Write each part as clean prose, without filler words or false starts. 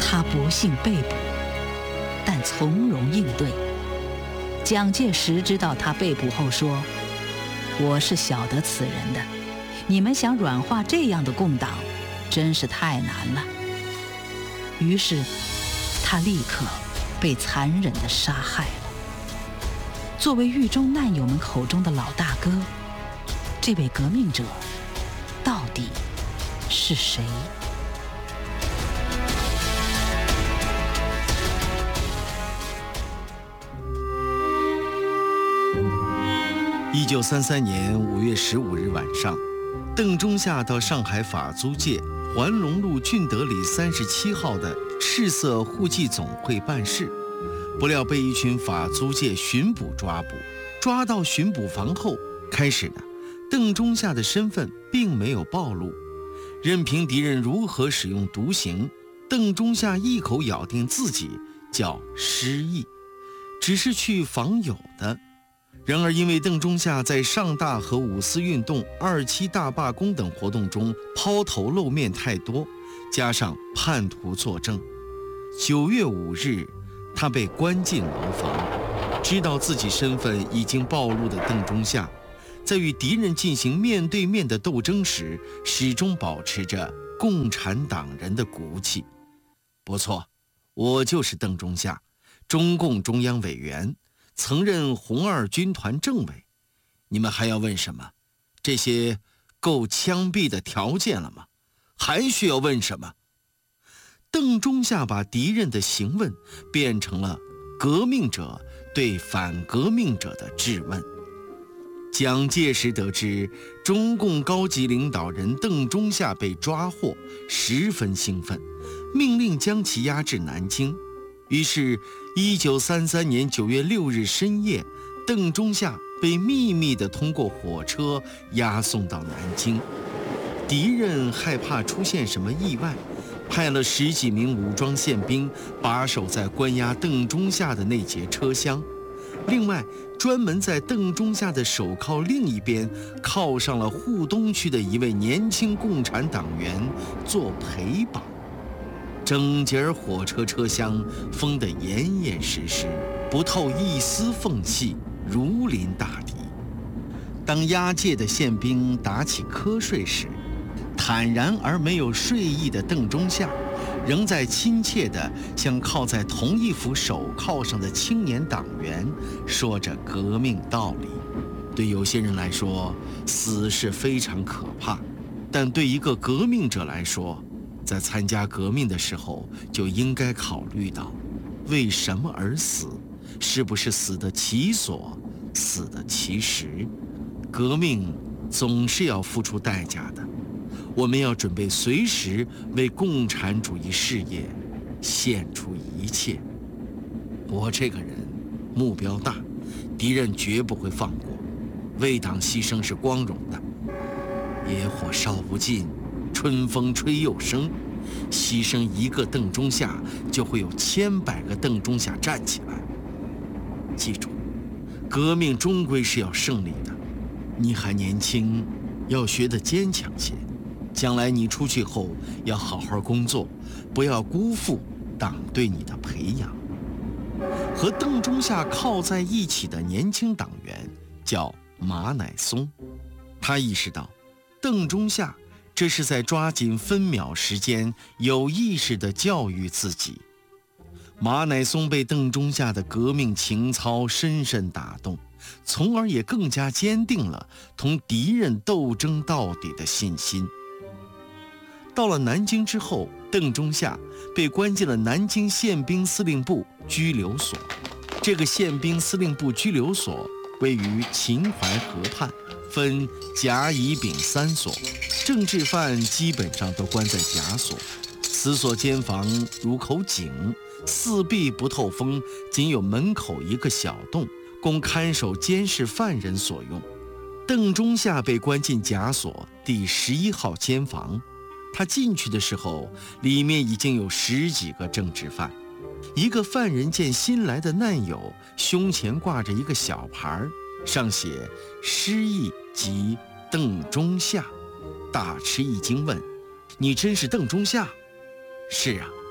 他不幸被捕，但从容应对。蒋介石知道他被捕后说：“我是晓得此人的，你们想软化这样的共党，真是太难了。”于是他立刻被残忍地杀害了。作为狱中难友们口中的老大哥，这位革命者到底是谁 ？1933年5月15日晚上，邓中夏到上海法租界环龙路俊德里37号的赤色户籍总会办事，不料被一群法租界巡捕抓捕。抓到巡捕房后，开始呢，邓中夏的身份并没有暴露，任凭敌人如何使用毒刑，邓中夏一口咬定自己叫失忆，只是去访友的。然而因为邓中夏在上大和五四运动、27大罢工等活动中抛头露面太多，加上叛徒作证，9月5日他被关进牢房。知道自己身份已经暴露的邓中夏，在与敌人进行面对面的斗争时，始终保持着共产党人的骨气。不错，我就是邓中夏，中共中央委员，曾任红二军团政委。你们还要问什么？这些够枪毙的条件了吗？还需要问什么？邓中夏把敌人的询问变成了革命者对反革命者的质问。蒋介石得知中共高级领导人邓中夏被抓获，十分兴奋，命令将其押至南京。于是1933年9月6日深夜，邓中夏被秘密地通过火车押送到南京。敌人害怕出现什么意外，派了10几名武装宪兵把守在关押邓中夏的那节车厢，另外专门在邓中夏的手铐另一边铐上了沪东区的一位年轻共产党员做陪绑。整节火车车厢封得严严实实，不透一丝缝隙，如临大敌。当押解的宪兵打起瞌睡时，坦然而没有睡意的邓中夏仍在亲切地向靠在同一副手铐上的青年党员说着革命道理。对有些人来说，死是非常可怕，但对一个革命者来说，在参加革命的时候就应该考虑到为什么而死，是不是死得其所，死得其时。革命总是要付出代价的，我们要准备随时为共产主义事业献出一切。我这个人目标大，敌人绝不会放过，为党牺牲是光荣的。野火烧不尽，春风吹又生，牺牲一个邓中夏，就会有千百个邓中夏站起来。记住，革命终归是要胜利的。你还年轻，要学得坚强些。将来你出去后要好好工作，不要辜负党对你的培养。和邓中夏靠在一起的年轻党员叫马乃松，他意识到邓中夏这是在抓紧分秒时间，有意识地教育自己。马乃松被邓中夏的革命情操深深打动，从而也更加坚定了同敌人斗争到底的信心。到了南京之后，邓中夏被关进了南京宪兵司令部拘留所。这个宪兵司令部拘留所位于秦淮河畔，分甲、乙、丙3所，政治犯基本上都关在甲所。此所监房如口井，四壁不透风，仅有门口一个小洞，供看守监视犯人所用。邓中夏被关进甲所第11号监房，他进去的时候，里面已经有10几个政治犯。一个犯人见新来的难友，胸前挂着一个小牌，上写失忆及邓中夏，大吃一惊，问：“你真是邓中夏？”“是啊。”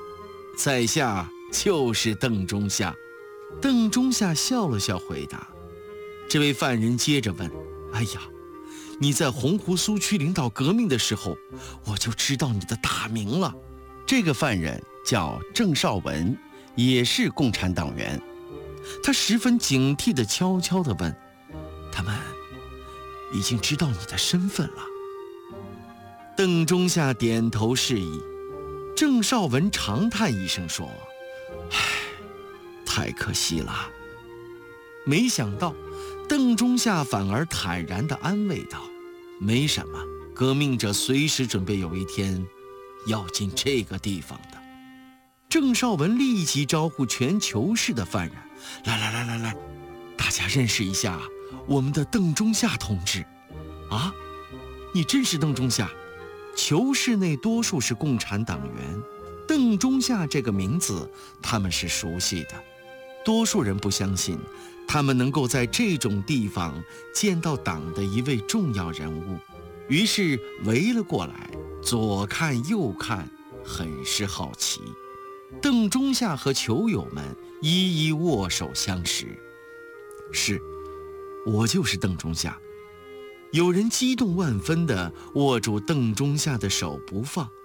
在下就是邓中夏。邓中夏笑了笑回答。这位犯人接着问：哎呀，你在洪湖苏区领导革命的时候，我就知道你的大名了。这个犯人叫郑绍文，也是共产党员。他十分警惕地悄悄地问：他们已经知道你的身份了？邓中夏点头示意。郑绍文长叹一声说：唉，太可惜了。没想到邓中夏反而坦然地安慰道：没什么，革命者随时准备有一天要进这个地方的。郑绍文立即招呼全囚室的犯人：来，大家认识一下我们的邓中夏同志。啊，你真是邓中夏？囚室内多数是共产党员，邓中夏这个名字他们是熟悉的。多数人不相信他们能够在这种地方见到党的一位重要人物，于是围了过来，左看右看，很是好奇。邓中夏和囚友们一一握手相识。是，我就是邓中夏。有人激动万分地握住邓中夏的手不放，